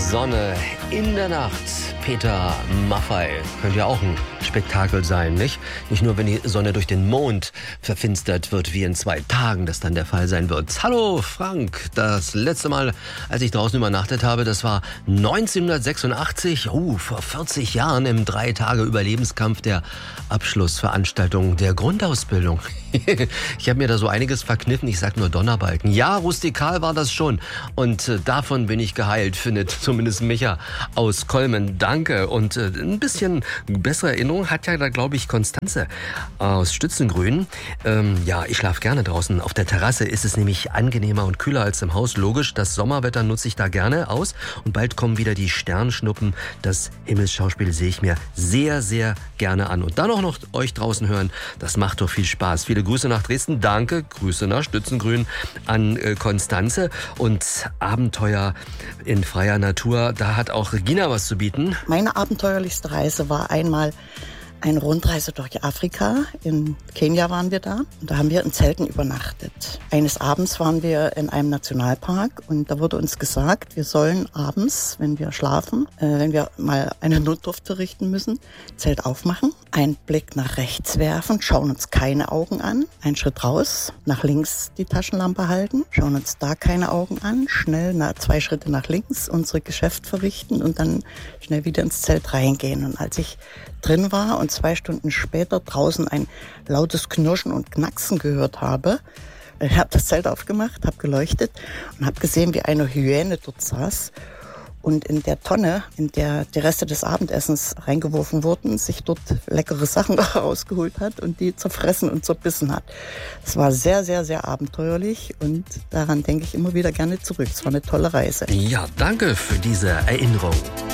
Sonne in der Nacht. Peter Maffay könnte ja auch ein Spektakel sein, nicht? Nicht nur, wenn die Sonne durch den Mond verfinstert wird, wie in 2 Tagen das dann der Fall sein wird. Hallo Frank, das letzte Mal, als ich draußen übernachtet habe, das war 1986, vor 40 Jahren im 3-Tage-Überlebenskampf der Abschlussveranstaltung der Grundausbildung. Ich habe mir da so einiges verkniffen, ich sag nur Donnerbalken. Ja, rustikal war das schon und davon bin ich geheilt, findet zumindest Micha aus Kolmen. Danke. Und ein bisschen bessere Erinnerung hat ja da, glaube ich, Konstanze aus Stützengrün. Ja, ich schlafe gerne draußen. Auf der Terrasse ist es nämlich angenehmer und kühler als im Haus. Logisch, das Sommerwetter nutze ich da gerne aus und bald kommen wieder die Sternschnuppen. Das Himmelsschauspiel sehe ich mir sehr, sehr gerne an. Und dann auch noch euch draußen hören, das macht doch viel Spaß. Viele Grüße nach Dresden, danke, Grüße nach Stützengrün an Konstanze und Abenteuer in freier Natur, da hat auch Regina was zu bieten. Meine abenteuerlichste Reise war einmal eine Rundreise durch Afrika. In Kenia waren wir da und da haben wir in Zelten übernachtet. Eines Abends waren wir in einem Nationalpark und da wurde uns gesagt, wir sollen abends, wenn wir schlafen, wenn wir mal eine Notdurft verrichten müssen, Zelt aufmachen, einen Blick nach rechts werfen, schauen uns keine Augen an, einen Schritt raus, nach links die Taschenlampe halten, schauen uns da keine Augen an, schnell 2 Schritte nach links unsere Geschäft verrichten und dann schnell wieder ins Zelt reingehen. Und als ich drin war und 2 Stunden später draußen ein lautes Knirschen und Knacksen gehört habe, ich habe das Zelt aufgemacht, habe geleuchtet und habe gesehen, wie eine Hyäne dort saß und in der Tonne, in der die Reste des Abendessens reingeworfen wurden, sich dort leckere Sachen rausgeholt hat und die zerfressen und zerbissen hat. Es war sehr, sehr, sehr abenteuerlich und daran denke ich immer wieder gerne zurück. Es war eine tolle Reise. Ja, danke für diese Erinnerung.